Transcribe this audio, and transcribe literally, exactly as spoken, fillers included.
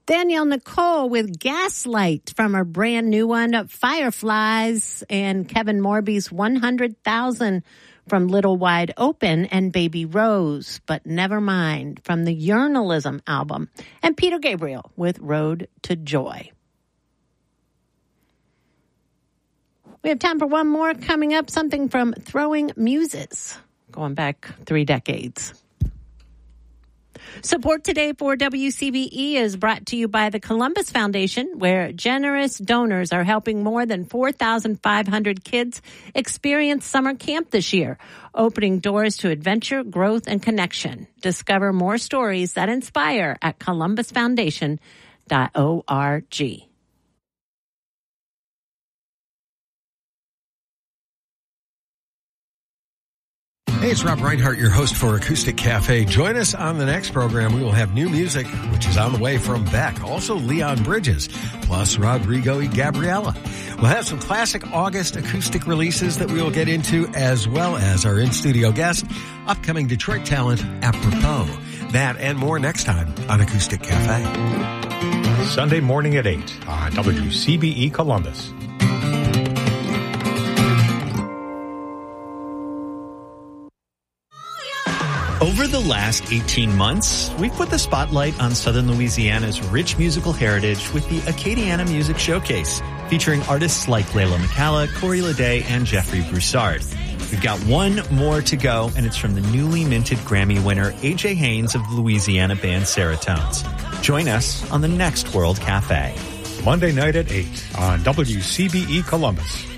Danielle Nicole with Gaslight from her brand new one, Fireflies, and Kevin Morby's one hundred thousand from Little Wide Open, and Baby Rose, But Never Mind from the Journalism album, and Peter Gabriel with Road to Joy. We have time for one more coming up, something from Throwing Muses, going back three decades. Support today for W C B E is brought to you by the Columbus Foundation, where generous donors are helping more than four thousand five hundred kids experience summer camp this year, opening doors to adventure, growth, and connection. Discover more stories that inspire at columbus foundation dot org. Hey, it's Rob Reinhart, your host for Acoustic Cafe. Join us on the next program. We will have new music, which is on the way from Beck. Also, Leon Bridges, plus Rodrigo y Gabriela. We'll have some classic August acoustic releases that we will get into, as well as our in-studio guest, upcoming Detroit talent, Apropos. That and more next time on Acoustic Cafe. Sunday morning at eight on W C B E Columbus. Over the last eighteen months, we've put the spotlight on Southern Louisiana's rich musical heritage with the Acadiana Music Showcase, featuring artists like Layla McCalla, Corey Leday, and Jeffrey Broussard. We've got one more to go, and it's from the newly minted Grammy winner A J Haynes of the Louisiana band Seratones. Join us on the next World Cafe. Monday night at eight on W C B E Columbus.